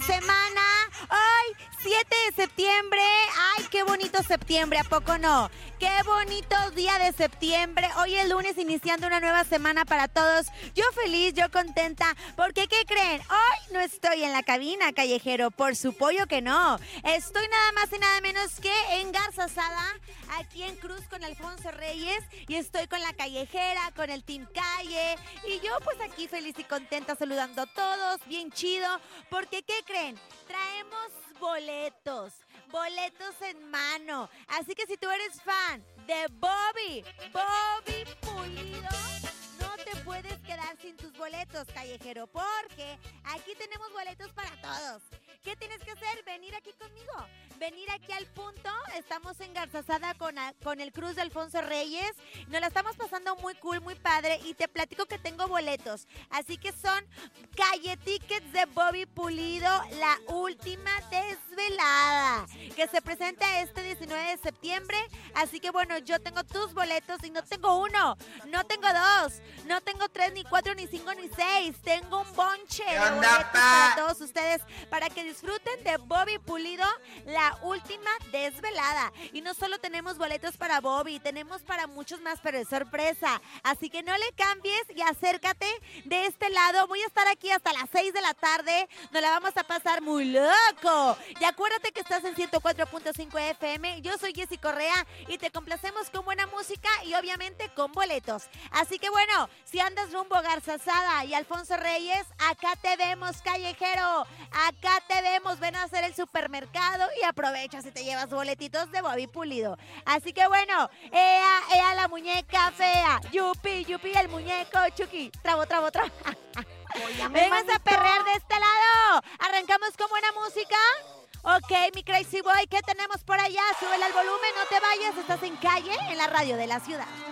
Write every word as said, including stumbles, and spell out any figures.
semana. Hoy, siete de septiembre. Ay, qué bonito septiembre, ¿a poco no? Qué bonito día de septiembre. Hoy es lunes, iniciando una nueva semana para todos. Yo feliz, yo contenta, porque ¿qué creen? Hoy no estoy en la cabina, callejero, por su pollo que no. Estoy nada más y nada menos que en Garza Sada, aquí en Cruz con Alfonso Reyes, y estoy con la callejera, con el Team Calle, y yo pues aquí feliz y contenta saludando a todos, bien chido, porque ¿qué creen? Traemos boletos, boletos en mano, así que si tú eres fan de Bobby, Bobby Pulido, no te puedes quedar sin tus boletos, callejero, porque aquí tenemos boletos para todos. ¿Qué tienes que hacer? Venir aquí conmigo, venir aquí al punto. Estamos en Garza Sada con, a, con el Cruz de Alfonso Reyes. Nos la estamos pasando muy cool, muy padre, y te platico que tengo boletos. Así que son Calle Tickets de Bobby Pulido, la última desvelada, que se presenta este diecinueve de septiembre. Así que bueno, yo tengo tus boletos y no tengo uno, no tengo dos, no tengo tres, ni cuatro, ni cinco, ni seis. Tengo un bonche de boletos para todos ustedes, para que disfruten de Bobby Pulido, la última desvelada. Y no solo tenemos boletos para Bobby, tenemos para muchos más, pero es sorpresa. Así que no le cambies y acércate de este lado. Voy a estar aquí hasta las seis de la tarde. Nos la vamos a pasar muy loco. Y acuérdate que estás en ciento cuatro punto cinco F M. Yo soy Jessy Correa y te complacemos con buena música y obviamente con boletos. Así que bueno, si andas rumbo a Garza Sada y Alfonso Reyes, acá te vemos, callejero. Acá te vemos, ven a hacer el supermercado y aprovecha si te llevas boletitos de Bobby Pulido. Así que bueno, ea, ea la muñeca fea, yupi, yupi el muñeco, Chucky, trabo, trabo, trabo. Vengas a perrear de este lado. Arrancamos con buena música. Ok, mi Crazy Boy, ¿qué tenemos por allá? Súbele al volumen, no te vayas, estás en Calle, en la radio de la ciudad.